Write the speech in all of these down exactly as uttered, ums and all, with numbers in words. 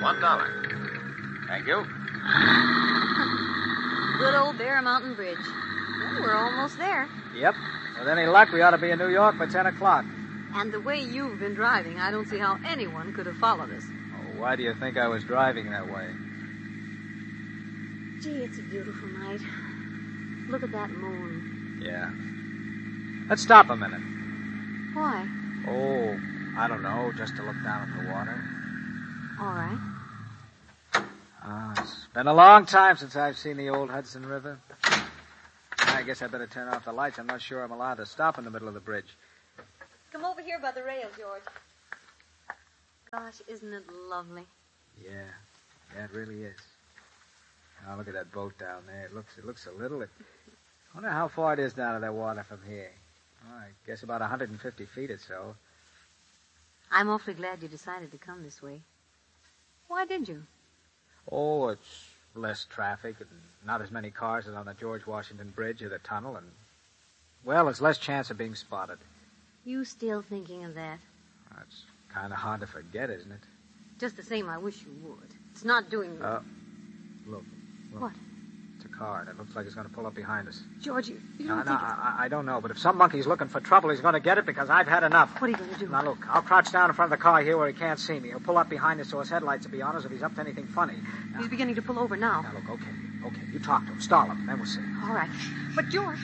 one dollar. Thank you. Good old Bear Mountain Bridge. Well, we're almost there. Yep. With any luck, we ought to be in New York by ten o'clock. And the way you've been driving, I don't see how anyone could have followed us. Oh, why do you think I was driving that way? Gee, it's a beautiful night. Look at that moon. Yeah. Let's stop a minute. Why? Oh, I don't know, just to look down at the water. All right. Ah, it's been a long time since I've seen the old Hudson River. I guess I better turn off the lights. I'm not sure I'm allowed to stop in the middle of the bridge. Come over here by the rail, George. Gosh, isn't it lovely? Yeah, yeah, it really is. Now look at that boat down there. It looks, it looks so little. It, I wonder how far it is down to that water from here. Oh, I guess about one hundred fifty feet or so. I'm awfully glad you decided to come this way. Why did you? Oh, it's less traffic and not as many cars as on the George Washington Bridge or the tunnel, and, well, there's less chance of being spotted. You still thinking of that? That's kind of hard to forget, isn't it? Just the same, I wish you would. It's not doing... Uh, look, look. What? It's a car, and it looks like it's going to pull up behind us. George, you, you No, don't no, think it's... I, I don't know, but if some monkey's looking for trouble, he's going to get it because I've had enough. What are you going to do? Now, look, I'll crouch down in front of the car here where he can't see me. He'll pull up behind us so his headlights will be on us if he's up to anything funny. Now, He's beginning to pull over now. now, look, okay, okay. You talk to him. Stall him, then we'll see. All right. But, George...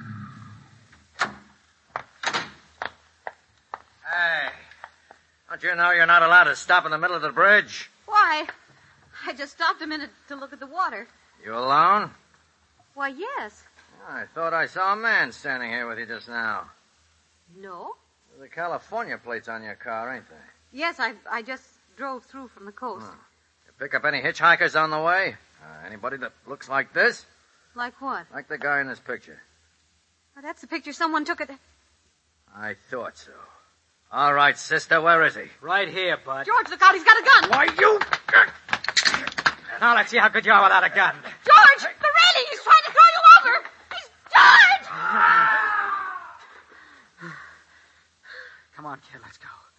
Hey, don't you know you're not allowed to stop in the middle of the bridge? Why? I just stopped a minute to look at the water. You alone? Why, yes. I thought I saw a man standing here with you just now. No? There's the California plates on your car, ain't there? Yes, I I just drove through from the coast. Oh. You pick up any hitchhikers on the way? Uh, anybody that looks like this? Like what? Like the guy in this picture. Oh, that's the picture someone took at the... I thought so. All right, sister, where is he? Right here, bud. George, look out, he's got a gun! Why, you... Now let's see how good you are without a gun. George, the railing, he's trying to throw you over! He's George! Come on, kid, let's go.